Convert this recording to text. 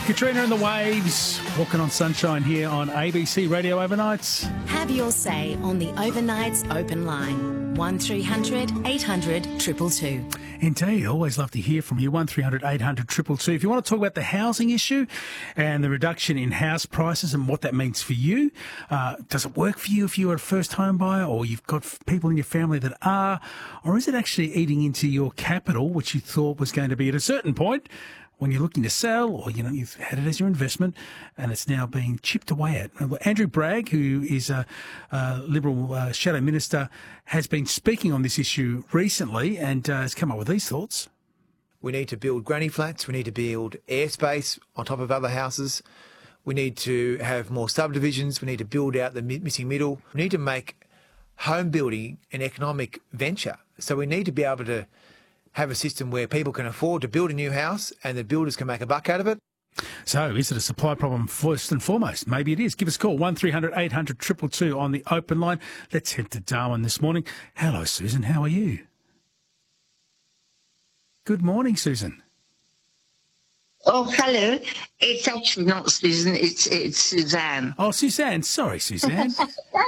Katrina and the Waves, walking on sunshine here on ABC Radio Overnights. Have your say on the Overnights Open Line. 1300 800 222. Indeed, always love to hear from you. 1300 800 222. If you want to talk about the housing issue and the reduction in house prices and what that means for you, does it work for you if you're a first home buyer or you've got people in your family that are, or is it actually eating into your capital, which you thought was going to be at a certain point when you're looking to sell, or, you know, you've had it as your investment and it's now being chipped away at? Andrew Bragg, who is a Liberal shadow minister, has been speaking on this issue recently and has come up with these thoughts. We need to build granny flats. We need to build airspace on top of other houses. We need to have more subdivisions. We need to build out the missing middle. We need to make home building an economic venture. So we need to be able to have a system where people can afford to build a new house and the builders can make a buck out of it. So is it a supply problem first and foremost? Maybe it is. Give us a call, 1300 800 222 on the open line. Let's head to Darwin this morning. Hello, Susan. How are you? Good morning, Susan. Oh, hello. It's actually not Susan, it's Suzanne. Oh, Suzanne. Sorry, Suzanne.